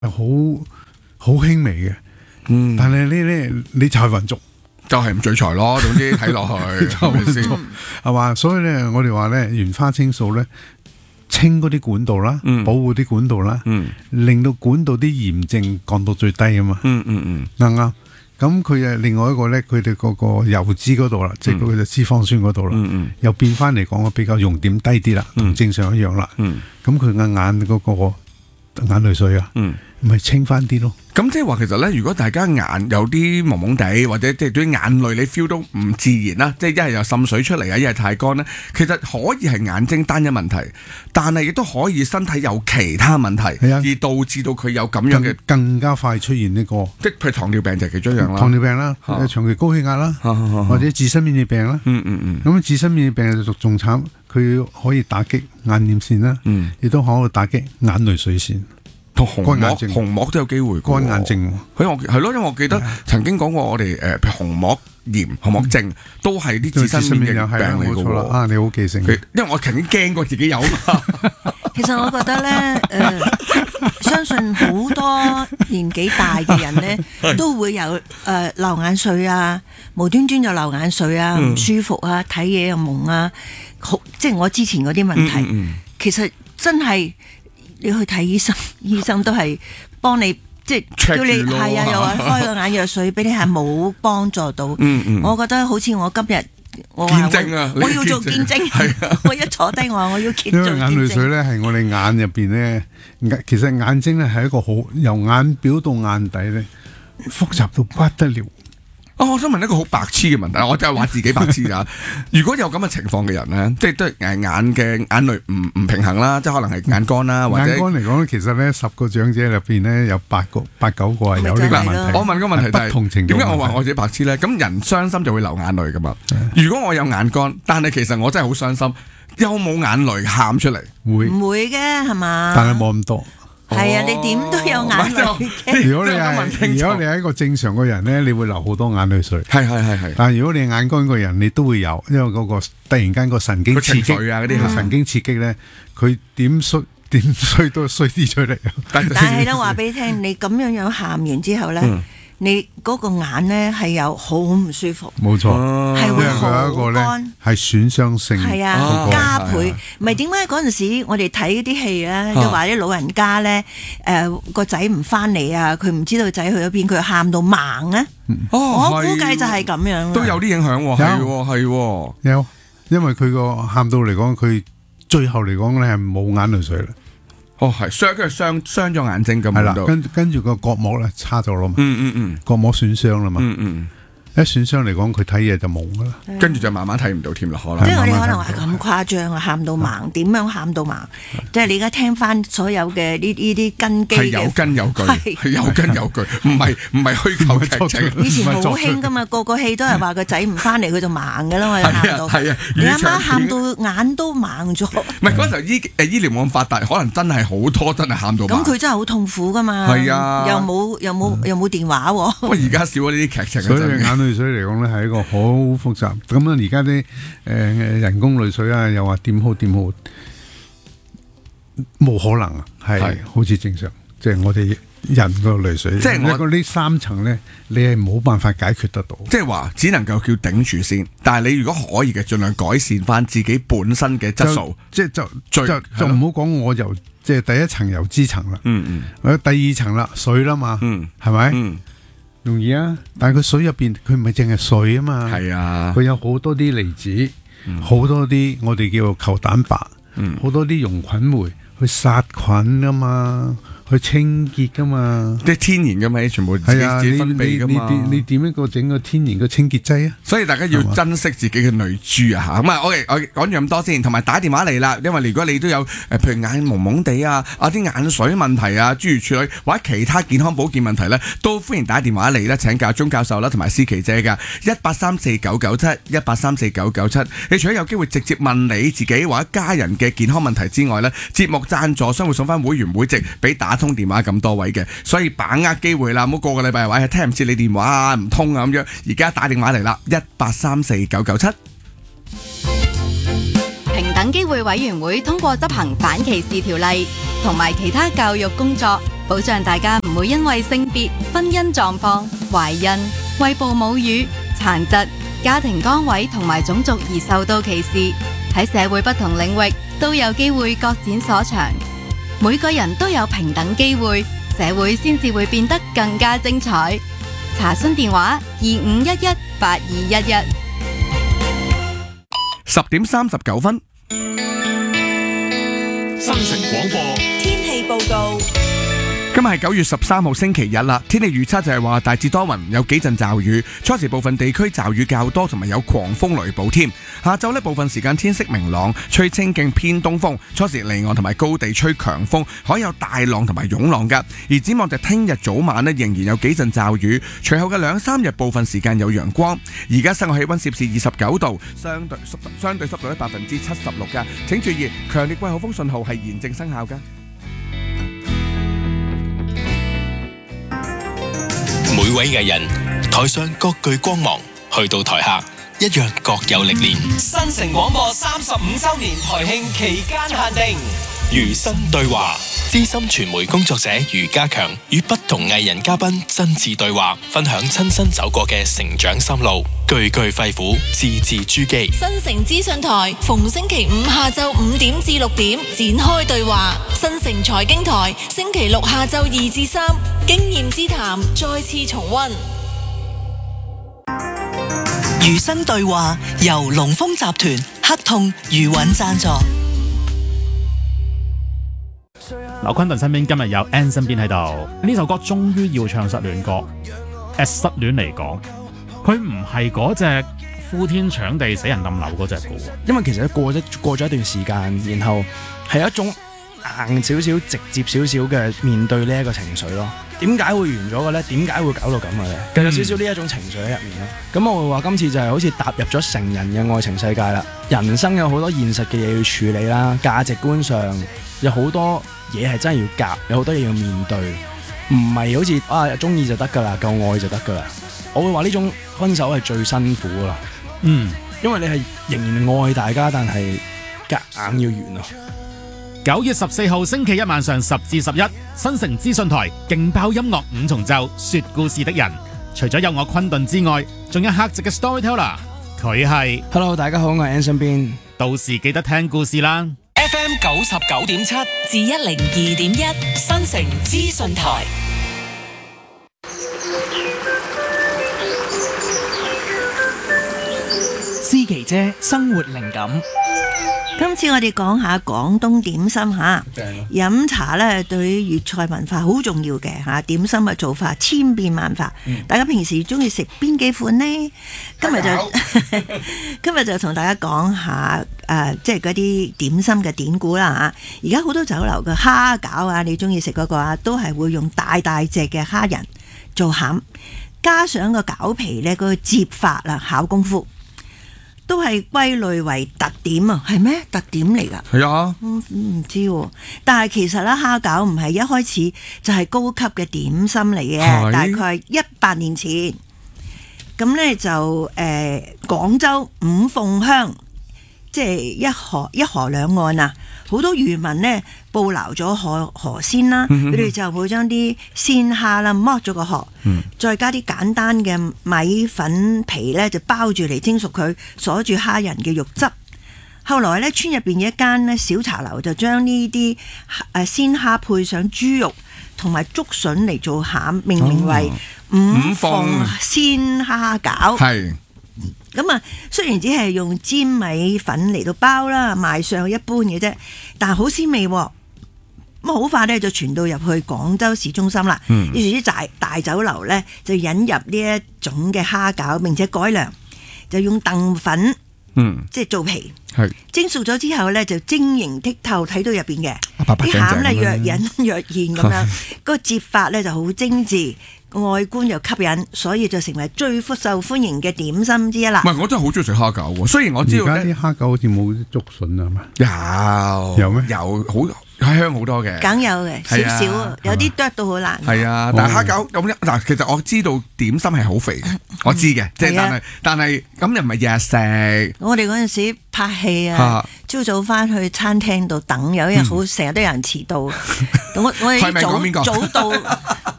好輕微嘅，但係你就係混濁， 就係唔聚財咯。總之睇落去係咪先？ 係嘛？所以咧，我哋話咧，原花青素咧，清嗰啲管道啦，保護啲管道啦，令到管道啲炎症降到最低啊嘛。啱。咁佢誒另外一個咧，佢哋嗰個油脂嗰度啦，即係佢嘅脂肪酸嗰度啦，又變翻嚟講比較熔點低啲啦，同正常一樣啦。咁佢嘅眼嗰個眼淚水啊，咪清翻啲咯。 咁即係話其實咧，如果大家眼有啲蒙蒙地，或者即係對眼淚你 feel 到唔自然啦，即係一係又滲水出嚟啊，一係太乾咧，其實可以係眼睛單一問題，但係亦都可以身體有其他問題，而導致到佢有咁樣嘅更加快出現呢個， 即係譬如糖尿病就係其中一樣啦， 糖尿病啦，長期高血壓啦，或者自身免疫病啦。咁自身免疫病就仲慘，佢可以打擊眼瞼線啦，亦都可以打擊眼淚水線。 同虹膜都有機會， 乾眼症。 係咯，因為我記得曾經講過我哋譬如虹膜炎、虹膜症都係啲自身免疫病嚟嘅喎。 啊，你好記性。 因為我曾經驚過自己有嘛。 其實我覺得咧，相信好多年紀大嘅人咧，都會有流眼水啊，無端端就流眼水啊，唔舒服啊，睇嘢又蒙啊，即係我之前嗰啲問題，其實真係。你去睇醫生，醫生都係幫你，即係叫你係啊，又話開個眼藥水俾你，係冇幫助到。我覺得好似我今日我話我要做見證，我一坐低我要做見證。 因為眼淚水咧係我哋眼入邊咧，其實眼睛咧係一個好由眼表到眼底咧複雜到不得了。 我想問一個好白痴嘅問題，我就係話自己白痴㗎。如果有咁嘅情況嘅人咧，即係都係眼嘅眼淚唔平衡啦，即係可能係眼乾啦，或者眼乾嚟講，其實咧10個長者入邊咧有8、9個係有呢個問題。 我問個問題就係不同程度。 點解我話我自己白痴咧？咁人傷心就會流眼淚㗎嘛。如果我有眼乾，但係其實我真係好傷心，有冇眼淚喊出嚟？ 會唔會嘅係嘛？ 但係冇咁多。 係啊，你點都有眼淚嘅。 如果你係一個正常嘅人咧，你會流好多眼淚水。 係。 但係如果你眼乾嘅人，你都會有，因為嗰個突然間個神經刺激啊，嗰啲神經刺激咧，佢點衰都衰啲出嚟。 但係咧話俾你聽，你咁樣喊完之後咧，你嗰個眼咧係有好唔舒服。 冇錯， 係會好乾，係損傷性。 係啊，加倍。唔係點解嗰陣時我哋睇嗰啲戲咧，就話啲老人家咧，個仔唔翻嚟啊，佢唔知道個仔去咗邊，佢喊到盲啊。我估計就係咁樣。 都有啲影響喎，係有，因為佢個喊到嚟講，佢最後嚟講咧係冇眼淚水啦。 係傷咗眼睛咁。 係啦，跟住個角膜咧差咗啦嘛。角膜損傷啦嘛。一損傷嚟講，佢睇嘢就蒙噶啦， 跟住就慢慢睇唔到添啦，可能。 即係我哋可能話咁誇張啊，喊到盲，點樣喊到盲？即係你而家聽翻所有嘅呢啲根基嘅， 係有根有據，係有根有據，唔係虛構劇情。 以前好興噶嘛，個個戲都係話個仔唔翻嚟，佢就盲噶啦嘛，喊到。係啊，你阿媽喊到眼都盲咗。 唔係嗰時候醫療冇咁發達，可能真係好多真係喊到盲。 咁佢真係好痛苦噶嘛。 係啊， 又冇電話喎。 不過而家少咗呢啲劇情。 所以眼淚水嚟講咧係一個好複雜。咁啊而家啲人工淚水啊，又話點好，冇可能啊，係好似正常，即係我哋人個淚水。即係我呢3層咧，你係冇辦法解決得到。 即係話只能夠叫頂住先。但係你如果可以嘅，盡量改善翻自己本身嘅質素。 就唔好講我由即係第一層油脂層啦，或者第2層啦，水啦嘛，係咪？容易啊，但係佢水入邊佢唔係淨係水啊嘛， 係啊， 佢有好多啲離子，好多啲我哋叫做球蛋白，好多啲溶菌酶去殺菌噶嘛，去清潔噶嘛， 即係天然噶嘛，全部自己分泌噶嘛。 你點一個整個天然嘅清潔劑啊？ 所以大家要珍惜自己嘅淚珠啊嚇。咁啊，我講咗咁多先，同埋打電話嚟啦。因為如果你都有譬如眼蒙蒙地啊，啲眼水問題啊，諸如此類，或者其他健康保健問題咧，都歡迎打電話嚟咧請教鐘教授啦，同埋思琪姐㗎18349971834997。你除咗有機會直接問你自己或者家人嘅健康問題之外咧，節目贊助商會送翻會員會籍俾打通電話咁多位嘅，所以把握機會啦，唔好個個禮拜話係聽唔切你電話啊，唔通啊咁樣。而家打電話嚟啦，18349997。 平等機會委員會通過執行反歧視條例同埋其他教育工作， 保障大家唔會因為性別、婚姻狀況、懷孕、餵哺母乳、殘疾、家庭崗位同埋種族而受到歧視。喺社會不同領域都有機會各展所長，每個人都有平等機會，社會先至會變得更加精彩。查詢電話25118211。 10:39。 新城廣播天氣報告。 今日係9月13號星期日啦，天氣預測就係話大致多雲，有幾陣驟雨，初時部分地區驟雨較多，同埋有狂風雷暴添。下晝呢部分時間天色明朗，吹清勁偏東風，初時離岸同埋高地吹強風，海有大浪同埋湧浪噶。而展望就聽日早晚呢仍然有幾陣驟雨，隨後嘅2-3日部分時間有陽光。而家室外氣溫攝氏29度，相對濕度呢76%噶。請注意，強烈季候風信號係現正生效噶。 每位藝人台上各具光芒，去到台下一樣各有歷練。 新城廣播35周年台慶期間限定， 餘生對話，資深傳媒工作者余家強與不同藝人嘉賓真摯對話，分享親身走過嘅成長心路，句句肺腑，字字珠璣。 新城資訊台逢星期五下晝5點至6點展開對話，新城財經台星期六下晝2至3經驗之談再次重溫。 餘生對話由龍豐集團、黑痛、余韻贊助。 劉坤頓身邊今日有 Ann 身邊喺度，呢首歌終於要唱失戀歌。失戀嚟講，佢唔係嗰隻呼天搶地死人冧樓嗰隻歌， 因為其實過咗一段時間，然後係一種硬少少、直接少少嘅面對呢一個情緒咯。點解會完咗嘅咧？點解會搞到咁嘅咧？有少少呢一種情緒喺入面咯。咁我會話今次就係好似踏入咗成人嘅愛情世界啦。人生有好多現實嘅嘢要處理啦，價值觀上有好多嘢係真係要夾，有好多嘢要面對，唔係好似中意就得噶啦，夠愛就得噶啦。我會話呢種分手係最辛苦噶啦。因為你係仍然愛大家，但係夾硬要完咯。 9月14號星期一晚上10至11，新城資訊台勁爆音樂5重奏，說故事的人。除咗有我昆頓之外，仲有客席嘅 storyteller， 佢係 Hello， 大家好，我係 Ann 身邊， 到時記得聽故事啦。 FM 99.7 至102.1， 新城資訊台。 思琪姐生活靈感。 今次我哋講下廣東點心嚇，飲茶咧對於粵菜文化好重要嘅嚇，點心嘅做法千變萬化。大家平時中意食邊幾款呢？今日就同大家講下即係嗰啲點心嘅典故啦嚇。而家好多酒樓嘅蝦餃啊，你中意食嗰個啊，都係會用大大隻嘅蝦仁做餡，加上個餃皮咧嗰個摺法啦，考功夫。都係歸類為特點啊，係咩特點嚟㗎？ 係啊， 唔知喎。但係其實咧，蝦餃唔係一開始就係高級嘅點心嚟嘅，大概100年前。咁呢就廣州五鳳鄉，即係一河兩岸啊，好多漁民呢捕撈咗河鮮啦，佢哋就會將啲鮮蝦啦剝咗個殼，再加啲簡單嘅米粉皮咧就包住嚟蒸熟佢，鎖住蝦仁嘅肉汁。後來咧，村入邊一間咧小茶樓就將呢啲鮮蝦配上豬肉同埋竹筍嚟做餡，命名為五鳳鮮蝦餃。係。咁啊，雖然只係用煎米粉嚟到包啦，賣相一般嘅啫，但係好鮮味喎。咁好快咧就傳到入去廣州市中心啦。於是啲大酒樓咧就引入呢一種嘅蝦餃，並且改良，就用燉粉，即係做皮，蒸熟咗之後咧就晶瑩剔透，睇到入邊嘅啲餡咧若隱若現咁樣，個摺法咧就好精緻。外觀又吸引，所以就成為最受歡迎嘅點心之一啦。 唔係，我真係好中意食蝦餃喎。雖然我知道而家啲蝦餃好似冇竹筍啊嘛。 有咩？ 香好多嘅， 梗有嘅，少少，有啲剁到好難。 係啊，但係蝦餃咁嗱，其實我知道點心係好肥嘅，我知嘅，即係但係咁又唔係日日食。 我哋嗰陣時拍戲啊，朝早翻去餐廳度等，有一日好成日都有人遲到，我哋早到。